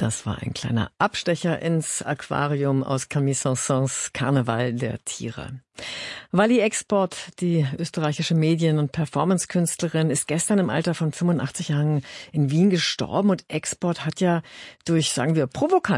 Das war ein kleiner Abstecher ins Aquarium aus Camille Saint-Saëns Karneval der Tiere. Wally Export, die österreichische Medien- und Performance-Künstlerin, ist gestern im Alter von 85 Jahren in Wien gestorben. Und Export hat ja durch, sagen wir, provokante